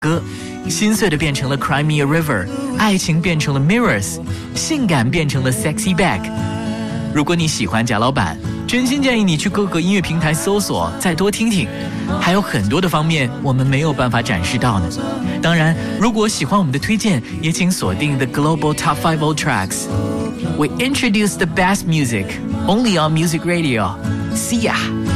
歌，心碎的变成了 Cry Me a River， 爱情变成了 Mirrors， 性感变成了 Sexy Back。如果你喜欢贾老板，真心建议你去各个音乐平台搜索，再多听听。还有很多的方面我们没有办法展示到呢。当然，如果喜欢我们的推荐，也请锁定 The Global Top 50 Tracks。We introduce the best music only on Music Radio. See ya!